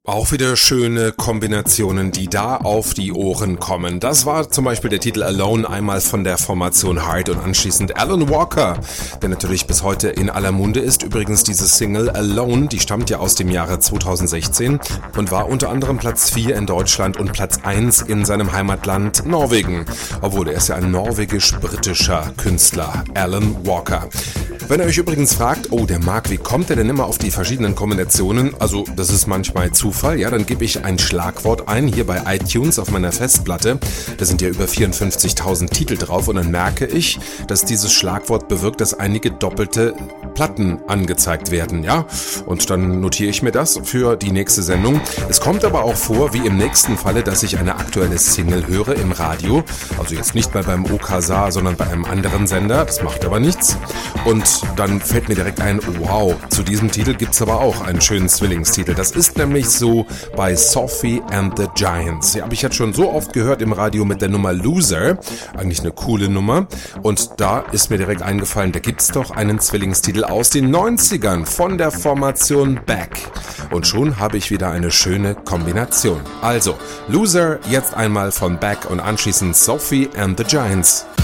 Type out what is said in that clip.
Auch wieder schöne Kombinationen, die da auf die Ohren kommen. Das war zum Beispiel der Titel Alone, einmal von der Formation Heart und anschließend Alan Walker, der natürlich bis heute in aller Munde ist. Übrigens diese Single Alone, die stammt ja aus dem Jahre 2016 und war unter anderem Platz 4 in Deutschland und Platz 1 in seinem Heimatland Norwegen. Obwohl, er ist ja ein norwegisch-britischer Künstler, Alan Walker. Wenn ihr euch übrigens fragt, oh, der Marc, wie kommt er denn immer auf die verschiedenen Kombinationen? Also, das ist manchmal Zufall, ja, dann gebe ich ein Schlagwort ein, hier bei iTunes auf meiner Festplatte. Da sind ja über 54.000 Titel drauf und dann merke ich, dass dieses Schlagwort bewirkt, dass einige doppelte Platten angezeigt werden, ja. Und dann notiere ich mir das für die nächste Sendung. Es kommt aber auch vor, wie im nächsten Falle, dass ich eine aktuelle Single höre im Radio. Also jetzt nicht mehr beim OKSA, sondern bei einem anderen Sender. Das macht aber nichts. Und dann fällt mir direkt ein, wow, zu diesem Titel gibt's aber auch einen schönen Zwillingstitel. Das ist nämlich so bei Sophie and the Giants. Die habe ich jetzt schon so oft gehört im Radio mit der Nummer Loser. Eigentlich eine coole Nummer. Und da ist mir direkt eingefallen, da gibt's doch einen Zwillingstitel aus den 90ern von der Formation Beck. Und schon habe ich wieder eine schöne Kombination. Also, Loser jetzt einmal von Beck und anschließend Sophie and the Giants.